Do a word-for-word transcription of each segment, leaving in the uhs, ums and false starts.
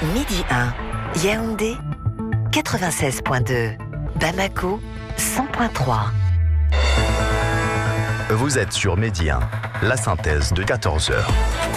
Midi un, Yaoundé, quatre-vingt-seize virgule deux. Bamako, cent virgule trois. Vous êtes sur Midi un, la synthèse de quatorze heures.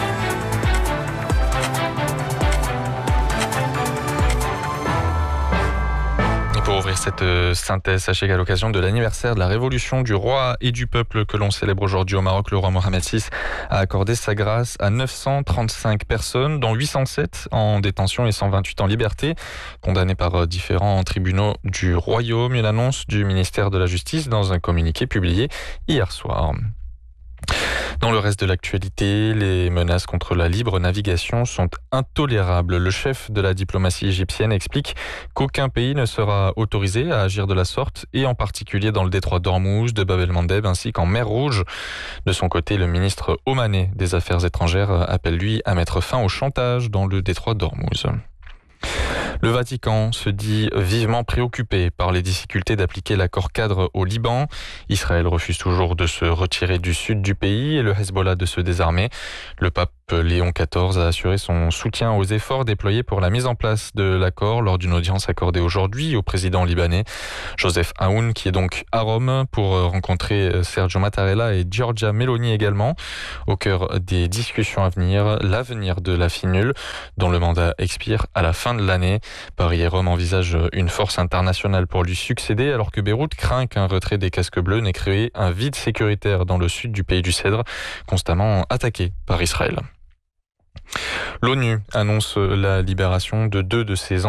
Pour ouvrir cette euh, synthèse, sachez qu'à l'occasion de l'anniversaire de la révolution du roi et du peuple que l'on célèbre aujourd'hui au Maroc, le roi Mohamed six a accordé sa grâce à neuf cent trente-cinq personnes, dont huit cent sept en détention et cent vingt-huit en liberté, condamnées par euh, différents tribunaux du royaume. Une annonce du ministère de la Justice dans un communiqué publié hier soir. Dans le reste de l'actualité, les menaces contre la libre navigation sont intolérables. Le chef de la diplomatie égyptienne explique qu'aucun pays ne sera autorisé à agir de la sorte, et en particulier dans le détroit d'Ormuz, de Bab el-Mandeb ainsi qu'en mer Rouge. De son côté, le ministre omanais des Affaires étrangères appelle lui à mettre fin au chantage dans le détroit d'Ormuz. Le Vatican se dit vivement préoccupé par les difficultés d'appliquer l'accord cadre au Liban. Israël refuse toujours de se retirer du sud du pays et le Hezbollah de se désarmer. Le pape Léon quatorze a assuré son soutien aux efforts déployés pour la mise en place de l'accord lors d'une audience accordée aujourd'hui au président libanais Joseph Aoun, qui est donc à Rome pour rencontrer Sergio Mattarella et Giorgia Meloni également. Au cœur des discussions à venir, l'avenir de la finule, dont le mandat expire à la fin de l'année. Paris et Rome envisagent une force internationale pour lui succéder, alors que Beyrouth craint qu'un retrait des casques bleus n'ait créé un vide sécuritaire dans le sud du pays du Cèdre, constamment attaqué par Israël. L'ONU annonce la libération de deux de ses